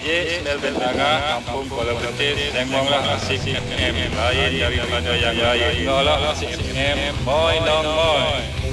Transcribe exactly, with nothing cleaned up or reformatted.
Ye Ismail bin Aga, kampung Kuala Betis, sembanglah asik F M, lain daripada yang lain. Dengarlah asik F M, Moy Dong Moy.